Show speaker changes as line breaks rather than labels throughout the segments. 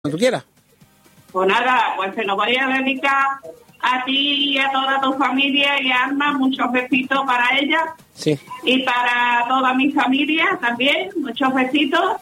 Cuando tú quieras.
Pues nada, pues se lo voy a dedicar a ti y a toda tu familia y a Alma, muchos besitos para ella.
Sí.
Y para toda mi familia también, muchos besitos.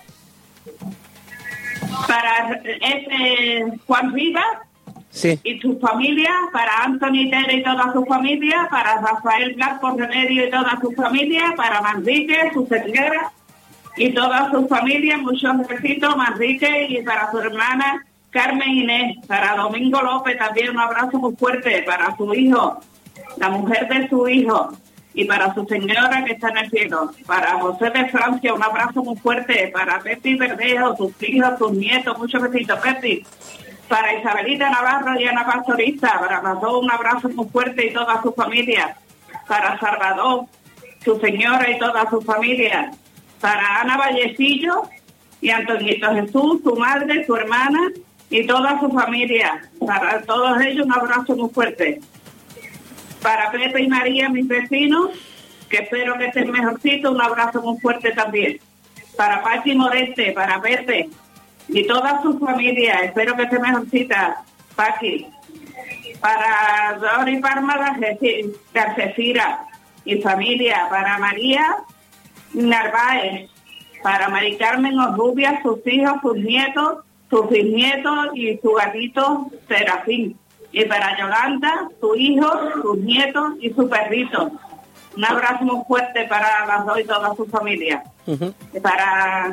Para Juan Rivas.
Sí.
Y su familia, para Anthony Tere y toda su familia, para Rafael Blasco Remedio y toda su familia, para Manrique, su señora y toda su familia, muchos besitos, Manrique, y para su hermana Carmen Inés, para Domingo López también un abrazo muy fuerte, para su hijo, la mujer de su hijo, y para su señora que está en el cielo, para José de Francia un abrazo muy fuerte, para Pepi Verdejo, sus hijos, sus nietos, muchos besitos, Pepi. Para Isabelita Navarro y Ana Pastorista, para las dos un abrazo muy fuerte y toda su familia. Para Salvador, su señora y toda su familia. Para Ana Vallecillo y Antonito Jesús, su madre, su hermana y toda su familia. Para todos ellos un abrazo muy fuerte. Para Pepe y María, mis vecinos, que espero que estén mejorcitos, un abrazo muy fuerte también. Para Pachi Moreste, para Pepe y toda su familia, espero que esté mejorcita, Paqui. Para Dori Parma de Algeciras y familia, para María Narváez, para Mari Carmen Orrubia, sus hijos, sus nietos, sus bisnietos y su gatito Serafín. Y para Yolanda, su hijo, sus nietos y su perrito. Un abrazo muy fuerte para las dos y toda su familia.
Uh-huh.
Y para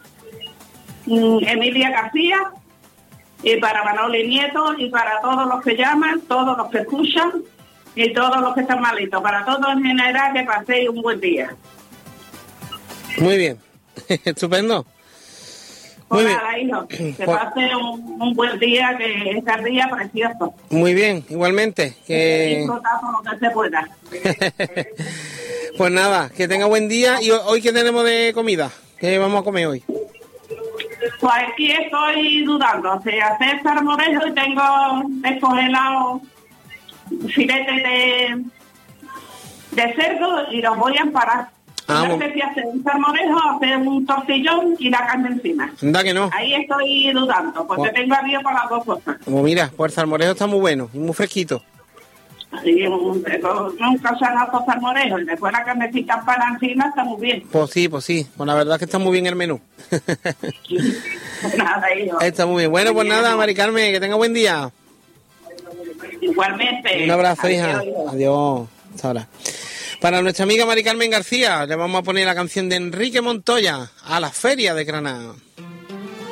Emilia García y para Manoli Nieto y para todos los que llaman, todos los que escuchan y todos los que están malitos, para todos en general, que paséis un buen día.
Muy bien. Estupendo. Muy
Pues nada, hijo, que pase un buen día, que es el día precioso.
Muy bien, igualmente.
Disfrutar con lo que se pueda.
Pues nada, que tenga buen día. ¿Y hoy qué tenemos de comida? ¿Qué vamos a comer hoy?
Pues aquí estoy dudando, si hacer salmorejo y tengo descongelado filetes de cerdo y los voy a emparar. No sé si hacer un salmorejo, hacer un tortillón y la carne encima.
Anda que no.
Ahí estoy dudando, porque tengo avío para las dos cosas.
Como mira, pues el salmorejo está muy bueno y muy fresquito.
Sí, nunca se han hecho salmorejo y después la carnecita para encima está muy bien.
Pues sí. Pues la verdad es que está muy bien el menú.
Pues nada, hijo.
Está muy bien. Bueno, pues nada, Mari Carmen, que tenga buen día.
Igualmente.
Un abrazo,
Adiós,
hija.
hijo.
Adiós. Hasta ahora. Para nuestra amiga Mari Carmen García, le vamos a poner la canción de Enrique Montoya, A la Feria de Granada.